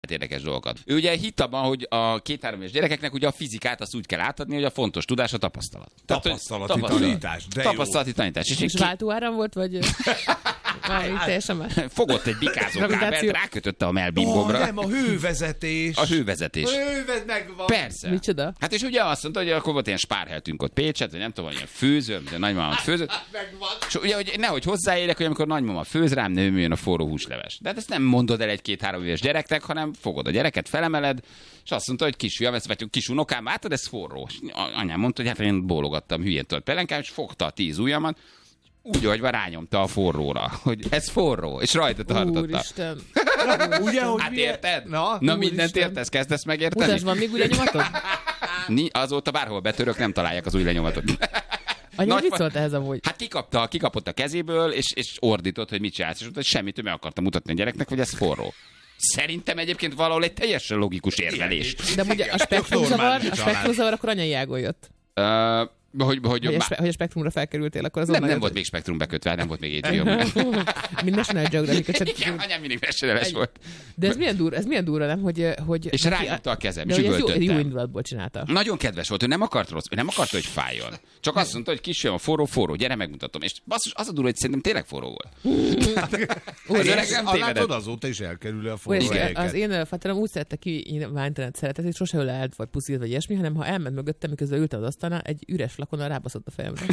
érdekes dolgokat. Ő ugye hitt abban, hogy a 2-3 éves gyerekeknek ugye a fizikát azt úgy kell átadni, hogy a fontos tudás a tapasztalat. Tapasztalati tanítás, de tapasztalati tanítás. És váltóáram volt, vagy teljesen más? Fogott egy bikázó kábelt, rákötötte a melbimbomra. Nem, a hővezetés. A hővezetés. Megvan. Persze. Micsoda? Hát és ugye azt mondta, hogy akkor volt ilyen spárheltünk ott Pécset, vagy nem tudom, ilyen főző, de nagymamát főzött. Megvan. És ugye, hogy nehogy hozzáérek, hogy amikor nagymama főz rám, nem jön a forró húsleves. De hát ezt nem mondod el egy 2-3 éves gyereknek, hanem fogod a gyereket, felemeled, és azt mondta, hogy kisfiam, ezt vagy kis unokám, látod, ez forró. És anyám mondta, hogy hát én bólogattam hülyén tört pelenkám, és fogta a 10 ujjamat, úgy, hogy rányomta a forróra, hogy ez forró, és rajta tartotta. Úristen. Ugye, hogy Hát érted? Na, mindent értesz, kezdesz megérteni? Mutasd, van még új lenyomatod? Azóta bárhol betörök, nem találják az új lenyomatot. Anya, mit szólt ehhez amúgy? Hát kikapott a kezéből, és ordított, hogy mit csinálsz, és mondta, hogy semmit, ő meg akarta mutatni a gyereknek, hogy ez forró. Szerintem egyébként valahol egy teljesen logikus érvelés. De ugye a spektrumzavar, akkor anyai ágon jött. Hogy a spektrumra felkerültél, akkor az nem volt még spektrum bekötve, nem volt még HBO. Mind National Geographic. Igen, anyám mindig National-es volt. De ez milyen durva, nem? Hogy és rányomta a kezem, és üvöltöttem. Jó indulatból csinálta. Nagyon kedves volt, ő nem akart rossz, ő nem akart, hogy fájjon. Csak azt mondta, hogy kisfiam, a forró, gyere, megmutatom. És basszus, az a durva, hogy szerintem tényleg forró volt. Az öreg nem tévedett. Azóta is elkerül a forró helyeket. Az én faterem úgy szerette kívántanet szeretet, hogy sose leállt, vagy puszílt, vagy ilyesmi, hanem ha elment mögöttem, miközben ültem az asztalnál, egy üres flakonnal rábaszott a fejemre.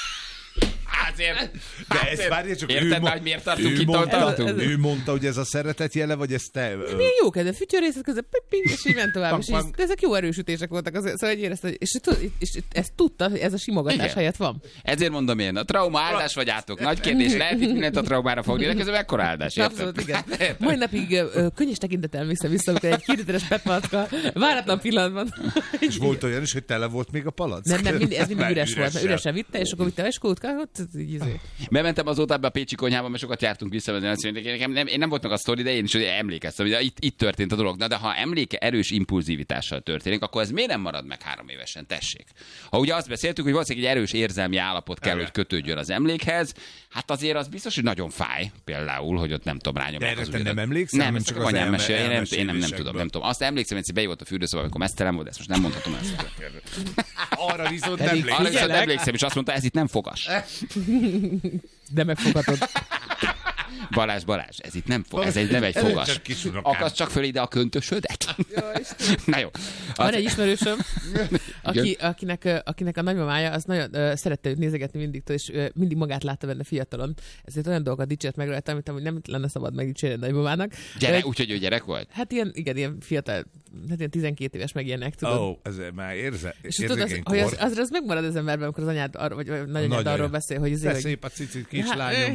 De ez várja csak érted, hogy miért tartunk itt, ahol tartunk? Ő mondta, hogy ez a szeretet jele, vagy ez te... Milyen jó kedve, fütyörészet közben, és így ment tovább. De ezek jó erősütések voltak, szóval hogy érezte, és ezt tudta, hogy ez a simogatás helyett van. Ezért mondom én, a trauma áldás vagy átok. Nagy kérdés, lehet itt mindent a traumára fogni, de közben mekkora áldás, érted? Abszolút, igen. Mai napig könnyes tekintettel vissza, amikor egy kilométeres petpalatka váratlan pillanatban. És volt olyan is, hogy tele volt még a palack? Nem, ez mindig üres volt, mert üresen vitte, és akkor vitte a eskótkát, bementem azóta ebbe a pécsi konyhába, mert sokat jártunk vissza, én nem volt meg a sztori, de én is emlékeztem, hogy itt történt a dolog. Na, de ha emléke erős impulzivitással történik, akkor ez miért nem marad meg 3 évesen? Tessék. Ha ugye azt beszéltük, hogy valószínűleg egy erős érzelmi állapot kell, hogy kötődjön az emlékhez, hát azért az biztos, hogy nagyon fáj, például, hogy ott nem tudom rányomni az ujjadat. Nem emlékszem? Nem, csak anyám mesél, én nem tudom. Azt emlékszem, hogy bejött a fürdőszoba, amikor mesztelen volt, ezt most nem mondhatom ezt. Arra viszont emlékszem, és azt mondta, ez itt nem fogas. De megfoghatod. Balázs, ez itt nem egy fogas. Akasd csak föl ide a köntösödet. Na jó. Van egy ismerősöm, akinek a nagymamája az nagyon szerette őt nézegetni mindig, és mindig magát látta benne fiatalon. Ezért olyan dolgokat dicsért meg rajta, amit nem lenne szabad megdicsérni a nagymamának. Úgyhogy ő gyerek volt? Hát ilyen fiatal, hát ilyen 12 éves meg ilyenek, tudod. Ó, ez már és tudod, hogy az megmarad az emberben, amikor az anyád vagy nagyanyád arról beszél, hogy de szép a cicit kislányom.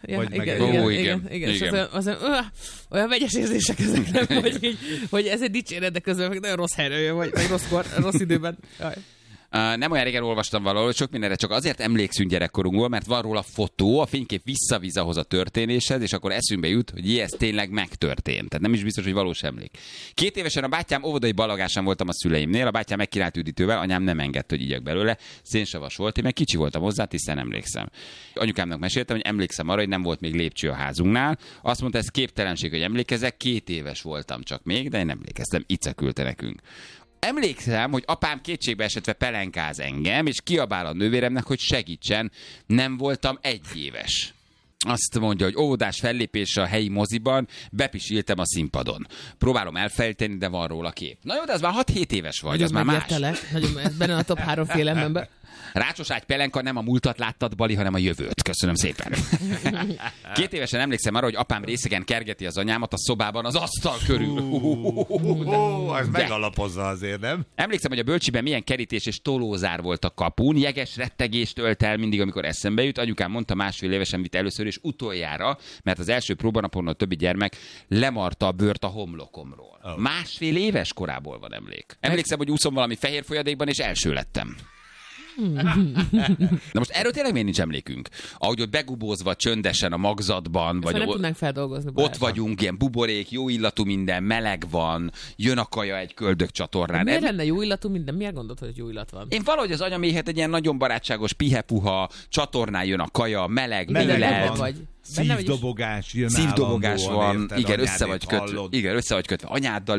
Igen. Olyan vegyes érzések ezek, nem, hogy ez egy dicséret, de közben meg nagyon rossz helyre jön, vagy rossz időben. Jaj. Nem olyan régen olvastam valahol, hogy sok mindenre csak azért emlékszünk gyerekkorunkból, mert van róla fotó, a fénykép visszavisz ahhoz a történéshez, és akkor eszünkbe jut, hogy ez tényleg megtörtént. Tehát nem is biztos, hogy valós emlék. 2 évesen a bátyám óvodai balagásán voltam a szüleimnél, a bátyám megkínált üdítővel, anyám nem engedte, hogy igyak belőle, szénsavas volt, én meg kicsi voltam hozzá, hiszen emlékszem. Anyukámnak meséltem, hogy emlékszem arra, hogy nem volt még lépcső a házunknál. Azt mondta, ez képtelenség, hogy emlékezek, 2 éves voltam csak még, de én emlékeztem, Ica küldte nekünk. Emlékszem, hogy apám kétségbe esetve pelenkáz engem, és kiabál a nővéremnek, hogy segítsen, nem voltam 1 éves. Azt mondja, hogy óvodás fellépésre a helyi moziban bepisiltem a színpadon. Próbálom elfejteni, de van róla kép. Na jó, de az már 6-7 éves vagy, az már más. Nagyon benne a top 3 félelemben. Rácsos ágy pelenka, nem a múltat láttad, Bali, hanem a jövőt. Köszönöm szépen. 2 évesen emlékszem arra, hogy apám részegen kergeti az anyámat a szobában az asztal körül. Az megalapozza azért, nem? Emlékszem, hogy a bölcsiben milyen kerítés és tolózár volt a kapun. Jeges rettegést ölt el mindig, amikor eszembe jut. Anyukám mondta, 1,5 évesen vitt először és utoljára, mert az első próbanapon a többi gyermek lemarta a bőrt a homlokomról. 1,5 éves korából van emlék. Emlékszem, hogy úszom valami fehér folyadékban, és első lettem. Na most erről tényleg miért nincs emlékünk? Ahogy ott begubózva csöndesen a magzatban, vagy nem tudnánk feldolgozni. Ott vagyunk, ilyen buborék, jó illatú minden, meleg van, jön a kaja egy köldök csatornán. Miért lenne jó illatú minden? Miért gondolod, hogy jó illat van? Én valahogy az anyaméhet egy ilyen nagyon barátságos, pihepuha, csatornán jön a kaja, meleg élet. Szívdobogás jön Szívdobogás van, érted, igen, össze vagy kötve anyáddal,